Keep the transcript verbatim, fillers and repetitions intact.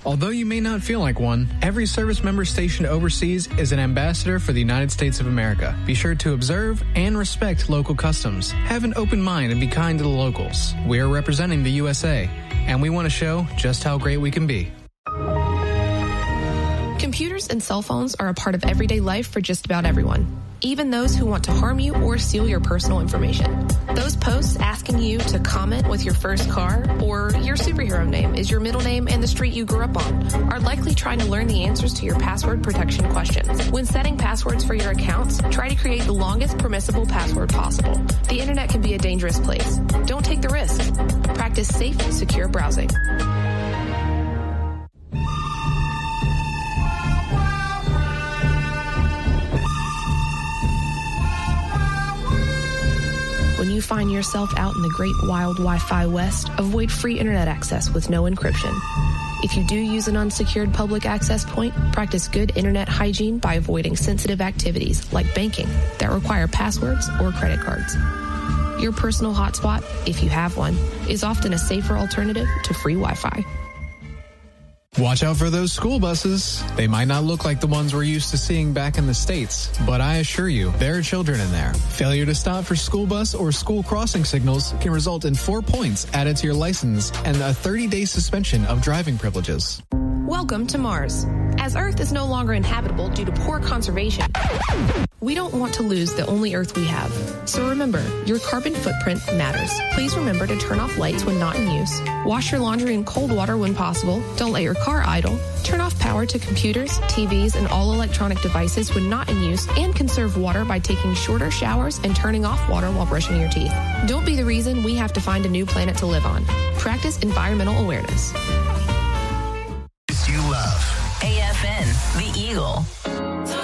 Although you may not feel like one, every service member stationed overseas is an ambassador for the United States of America. Be sure to observe and respect local customs. Have an open mind and be kind to the locals. We are representing the U S A, and we want to show just how great we can be. Computers and cell phones are a part of everyday life for just about everyone, even those who want to harm you or steal your personal information. Those posts asking you to comment with your first car or your superhero name is your middle name and the street you grew up on are likely trying to learn the answers to your password protection questions. When setting passwords for your accounts, try to create the longest permissible password possible. The internet can be a dangerous place. Don't take the risk. Practice safe, secure browsing. When you find yourself out in the great wild Wi-Fi West, avoid free internet access with no encryption. If you do use an unsecured public access point, practice good internet hygiene by avoiding sensitive activities like banking that require passwords or credit cards. Your personal hotspot, if you have one, is often a safer alternative to free Wi-Fi. Watch out for those school buses. They might not look like the ones we're used to seeing back in the States, but I assure you, there are children in there. Failure to stop for school bus or school crossing signals can result in four points added to your license and a thirty-day suspension of driving privileges. Welcome to Mars. As Earth is no longer inhabitable due to poor conservation, we don't want to lose the only Earth we have. So remember, your carbon footprint matters. Please remember to turn off lights when not in use. Wash your laundry in cold water when possible. Don't let your car idle. Turn off power to computers, T Vs, and all electronic devices when not in use. And conserve water by taking shorter showers and turning off water while brushing your teeth. Don't be the reason we have to find a new planet to live on. Practice environmental awareness. You love A F N, The Eagle.